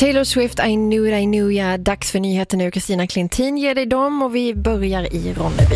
Taylor Swift, I knew, ja. Dags för nyheter nu. Kristina Klintin ger dig dem och vi börjar i Ronneby.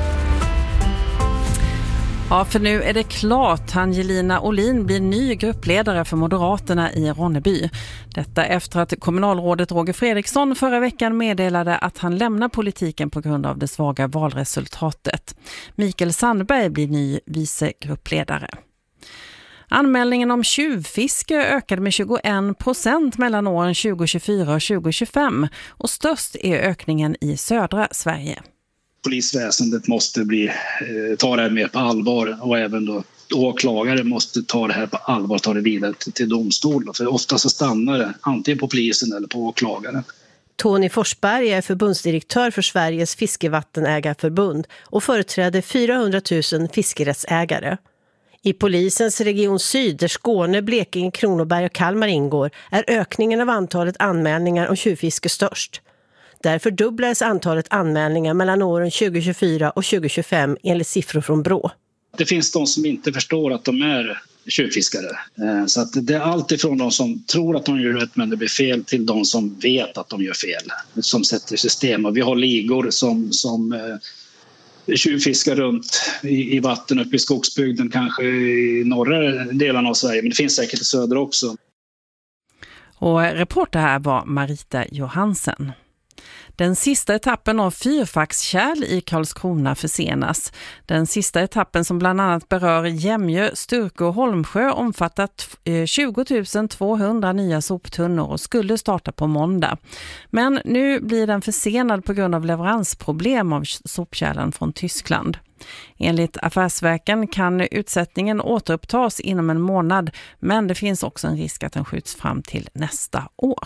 Ja, för nu är det klart. Angelina Olin blir ny gruppledare för Moderaterna i Ronneby. Detta efter att kommunalrådet Roger Fredriksson förra veckan meddelade att han lämnar politiken på grund av det svaga valresultatet. Mikael Sandberg blir ny vice gruppledare. Anmälningen om tjuvfiske ökade med 21% mellan åren 2024 och 2025 och störst är ökningen i södra Sverige. Polisväsendet måste ta det här mer på allvar och även då åklagare måste ta det här på allvar och ta det vidare till domstol. För ofta så stannar det antingen på polisen eller på åklagaren. Tony Forsberg är förbundsdirektör för Sveriges fiskevattenägarförbund och företräder 400 000 fiskerättsägare. I polisens region Syd, där Skåne, Blekinge, Kronoberg och Kalmar ingår, är ökningen av antalet anmälningar om tjuvfiske störst. Därför dubblades antalet anmälningar mellan åren 2024 och 2025 enligt siffror från Brå. Det finns de som inte förstår att de är tjuvfiskare. Så att det är allt ifrån de som tror att de gör rätt men det blir fel till de som vet att de gör fel. Som sätter system. Och vi har ligor som tjuvfiskar runt i vatten uppe i skogsbygden, kanske i norra delen av Sverige. Men det finns säkert i söder också. Och reporter här var Marita Johansen. Den sista etappen av fyrfackskärl i Karlskrona försenas. Den sista etappen som bland annat berör Jämjö, Sturkö och Holmsjö omfattar 20 200 nya soptunnor och skulle starta på måndag. Men nu blir den försenad på grund av leveransproblem av sopkärlen från Tyskland. Enligt Affärsverken kan utsättningen återupptas inom en månad, men det finns också en risk att den skjuts fram till nästa år.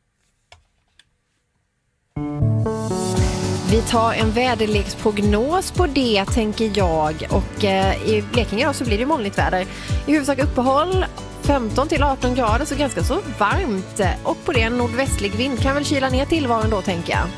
Vi tar en väderleksprognos på det, tänker jag. Och i Blekinge då så blir det molnigt väder. I huvudsak uppehåll 15-18 grader, så ganska så varmt. Och på det en nordvästlig vind kan väl kyla ner tillvaron då, tänker jag.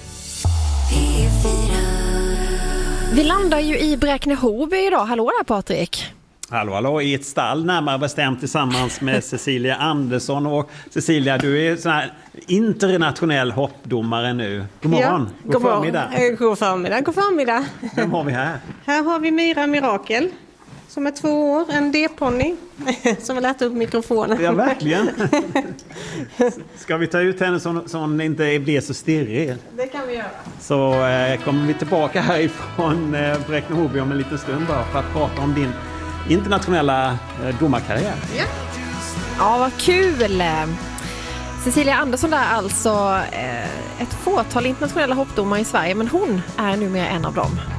Vi landar ju i Bräkne-Hoby idag. Hallå där, Patrik. Hallå, i ett stall närmare bestämt tillsammans med Cecilia Andersson. Och Cecilia, du är sån här internationell hoppdomare nu. God morgon, god förmiddag. God förmiddag. Vem har vi här? Här har vi Mira Mirakel som är 2 år, en D-ponny som har lärt upp mikrofonen. Ja, verkligen. Ska vi ta ut henne så hon inte blir så stirrig? Det kan vi göra. Så kommer vi tillbaka härifrån Bräkne-Hoby om en liten stund bara för att prata om din internationella domarkarriär. Ja, vad kul! Cecilia Andersson där, alltså ett fåtal internationella hoppdomare i Sverige, men hon är numera en av dem.